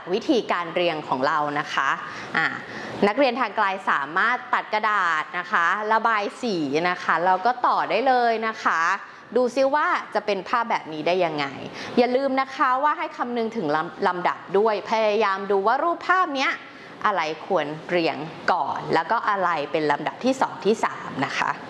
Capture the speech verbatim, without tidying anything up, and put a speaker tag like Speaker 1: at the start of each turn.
Speaker 1: วิธีการเรียงของเรานะคะอ่านักเรียนทางไกลสามารถตัดกระดาษนะคะระบายสีนะคะแล้วก็ต่อได้เลยนะคะดูซิว่าจะเป็นภาพแบบนี้ได้ยังไงอย่าลืมนะคะว่าให้คำนึงถึงลำดับด้วยพยายามดูว่ารูปภาพเนี้ยอะไรควรเรียงก่อนแล้วก็อะไรเป็นลำดับที่สองที่สามนะคะ